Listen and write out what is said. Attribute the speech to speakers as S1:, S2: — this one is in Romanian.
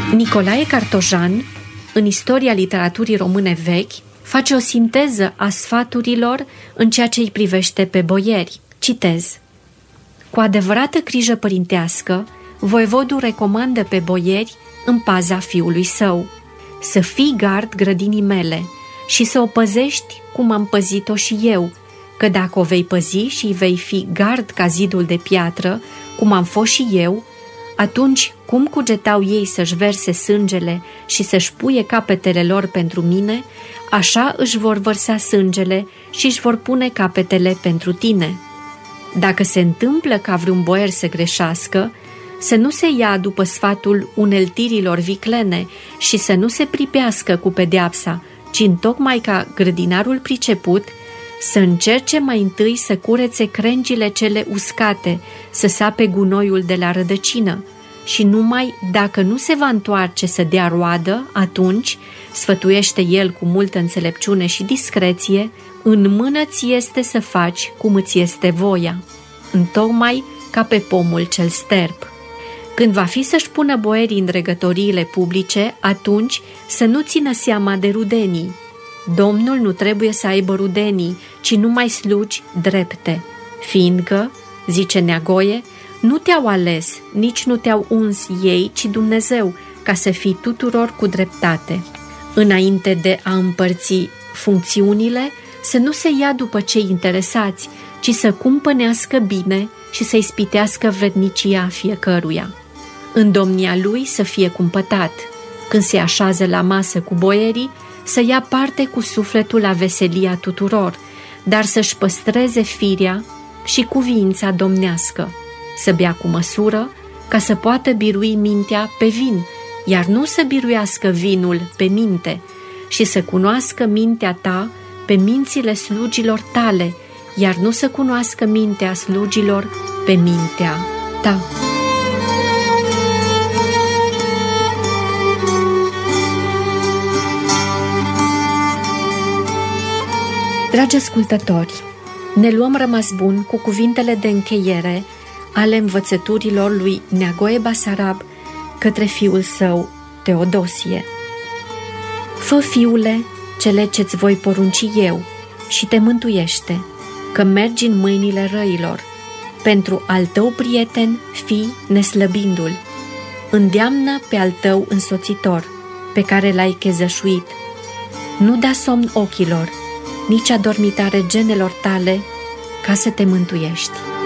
S1: Nicolae Cartojan, în istoria literaturii române vechi, face o sinteză a sfaturilor în ceea ce îi privește pe boieri. Citez: cu adevărată grijă părintească, voievodul recomandă pe boieri în paza fiului său: să fii gard grădinii mele și să o păzești cum am păzit-o și eu, că dacă o vei păzi și vei fi gard ca zidul de piatră, cum am fost și eu, atunci cum cugetau ei să-și verse sângele și să-și puie capetele lor pentru mine, așa își vor vărsa sângele și își vor pune capetele pentru tine. Dacă se întâmplă ca vreun boier să greșească, să nu se ia după sfatul uneltirilor viclene și să nu se pripească cu pedeapsa, ci întocmai ca grădinarul priceput, să încerce mai întâi să curețe crengile cele uscate, să sape gunoiul de la rădăcină și numai dacă nu se va întoarce să dea roadă, atunci, sfătuiește el cu multă înțelepciune și discreție, în mână ți este să faci cum îți este voia, întocmai ca pe pomul cel sterp. Când va fi să-și pună boierii în dregătoriile publice, atunci să nu țină seama de rudenii. Domnul nu trebuie să aibă rudenii, ci numai slugi drepte, fiindcă, zice Neagoe, nu te-au ales, nici nu te-au uns ei, ci Dumnezeu, ca să fii tuturor cu dreptate. Înainte de a împărți funcțiunile, să nu se ia după cei interesați, ci să cumpănească bine și să ispitească vrednicia fiecăruia. În domnia lui să fie cumpătat. Când se așează la masă cu boierii, să ia parte cu sufletul la veselia tuturor, dar să-și păstreze firea și cuviința domnească, să bea cu măsură, ca să poată birui mintea pe vin, iar nu să biruiască vinul pe minte, și să cunoască mintea ta pe mințile slugilor tale, iar nu să cunoască mintea slugilor pe mintea ta. Dragi ascultători, ne luăm rămas bun cu cuvintele de încheiere ale învățăturilor lui Neagoe Basarab către fiul său Teodosie. Fă, fiule, cele ce-ți voi porunci eu și te mântuiește, că mergi în mâinile răilor. Pentru al tău prieten fii neslăbindu-l. Îndeamnă pe al tău însoțitor, pe care l-ai chezășuit. Nu da somn ochilor, nici adormitare genelor tale, ca să te mântuiești.